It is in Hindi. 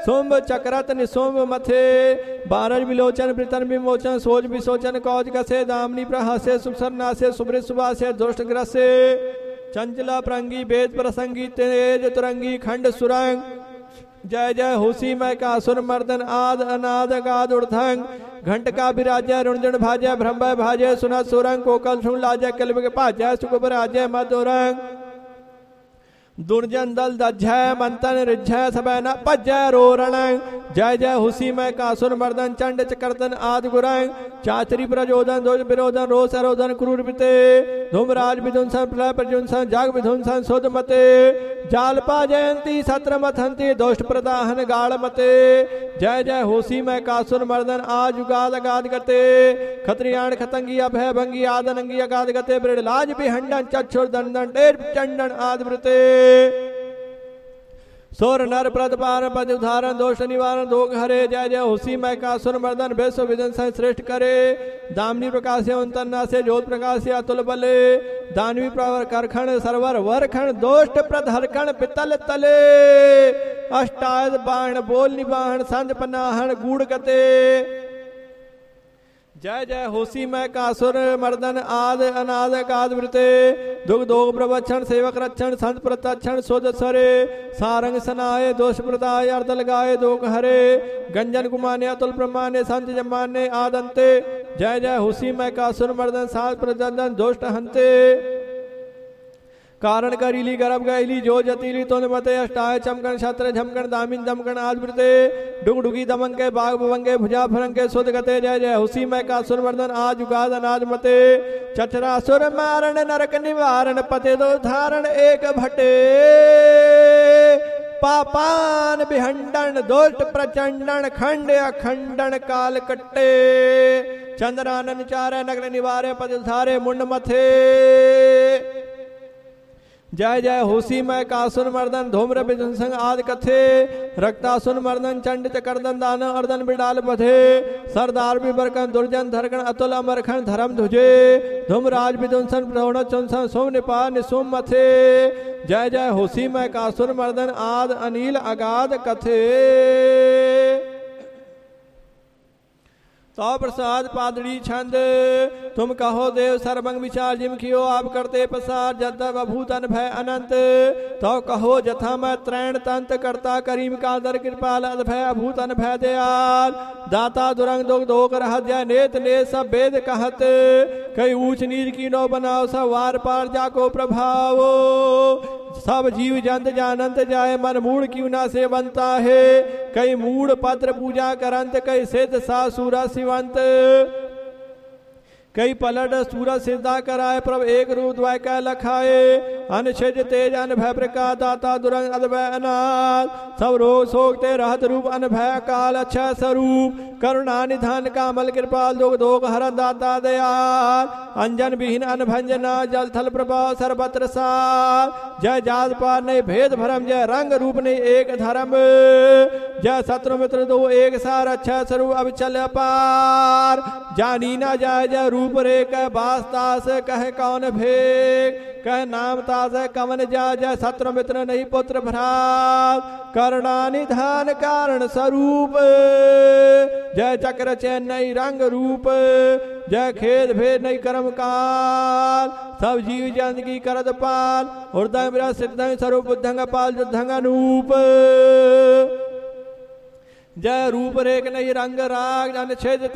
सोम चक्रत निसोम मथे बारज विलोचन वृतन विमोचन सोच विसोचन कौज कसे दामनी प्रहासे सुसरनासे सुब्रित सुभासे दुष्ट ग्रसे चंचला प्रंगी वेद प्रसंगी तेज तुरंगी खंड सुरंग जय जय होसी मय का सुर मर्दन आद अनाद गाद उर्धंग घंट का विराजय रुणजन भाजय ब्रह्म भाजय सुना सुरंग कोकल सुन लाजय कल्प के पाजय सुकुबर आजय मधुरंग दुर्जन दल दज्जय मंतन रिज्जय सबय न पज्जय रोरण जय जय हुसी मय कासुर मर्दन चंड चकर्तन आदि गुरंग चाचरी प्रजोदन दोष विरोधन रोष अरोधन क्रूर पिते धूमराज विध्वंसन प्रलय प्रजुंसन जाग विध्वंसन सोद मते जालपा जयंती सत्र मथंती दोष्ट प्रदाहन गाढ़ मते जय जय होसी मय कासुर मर्दन आज युगाद गाद गते खत्रियाण खतंगी अभय भंगी आदनंगी अगाद गते ब्रड़लाज बिहंडन चक्षुर दंडन टेर चंडन आदि वृते सोर नर प्रदपान पद उदाहरण दोष निवारण दोग हरे जय जय हुसी मय का सुर मर्दन वैश्व विदन श्रेष्ठ करे दामनी प्रकाश अंतन्ना से ज्योत प्रकाश अतुल बले दानवी प्रवर करखण सरवर वरखण दोष्ट प्रधरखण पितल तले अष्टाद बाण बोल निबाहन संज पनाहन गूढ़ गते जय जय होसी मय कासुर मर्दन आद अनाद काद वृते दुग दोग प्रवक्षण सेवक रक्षण संत प्रतक्षण सोद सरे सारंग सनाए दोष प्रदाय अर्दल गाये दोग हरे गंजन कुमाने अतुल प्रमाने संत जमाने आदंते जय जय होसी मय कासुर मर्दन सात प्रजन दोष्ट हंते कारण करीली गर्भ गैली जो जतीली तुन मते अष्टाय चमकन छत्र झमकन दामिन दमकन आदृते डुगडुगी दमन के बाग बवंगे भुजा फरंगे सुध गते जय जय हुसी मय का सुरवर्धन आज युगाद अनाज मते चतरासुर मारण नरक निवारण पते दो धारण एक भटे पापान बिहंडन दोष्ट प्रचंडन खंड अखंडन काल कट्टे चंद्रानन चारे नगर निवारे पद धारे मुंड मथे जय जय होसी मय कासुर मर्दन धूम्र विध्वंसन आदि कथे रक्तासुर मर्दन चंड चकर्दन दान अर्दन बिडाल बधे सरदार विबरकन दुर्जन धरकन अतुल अमरखन धर्म ध्वजे धूमराज विध्वंसन प्रवण चुंसन सोम निपा निसुम मथे जय जय होसी मय कासुर मर्दन आद अनिल अगाध कथे तो प्रसाद पादड़ी छंद तुम कहो देव सर्वंग विचार जिम कियो आप करते प्रसाद जद बभूतन भय अनंत तो कहो जथा मैं त्रैण तंत करता करीम का दर कृपाल भय अभूतन भय दयाल दाता दुरंग दोग दोग रहत जय नेत ने सब वेद कहत कई ऊंच नीच की नो बनाओ सब वार पार जाको प्रभाव सब जीव जंत जानंत जाए मन मूड क्यों ना से बनता है कई मूड पत्र पूजा करंत कई सिद्ध सासुरा शिवंत कई पलट सूरज सिद्धा कराए प्रभ एक रूप द्वय का लखाए अनछेद तेज अनभय प्रकाश दाता दुरंग अदभय अनाथ सब रोग सोखते रहत रूप अनभय काल अच्छा स्वरूप करुणा निधान कामल कृपाल दोग दोग हर दाता दयाल अंजन विहीन अनभंजना जल थल प्रभाव सर्वत्र सार जय जात पार नहीं भेद भरम जय रंग रूप नहीं एक धर्म जय शत्रु मित्र दो एक सार अच्छा स्वरूप अब चल पार जानी ना जाय जय रूप रे कह बास्तास कह कौन भेग कह नाम तास कवन जा जय शत्रु मित्र नहीं पुत्र भ्रात करुणा निधान कारण स्वरूप जय चक्र चैन नहीं रंग रूप जय खेद भेद नहीं कर्म काल सब जीव जंत की करत पाल हृदय मेरा सिद्धंग स्वरूप बुद्धंग पाल युद्धंग अनूप जय रूप रेख नहीं रंग राग जन छेद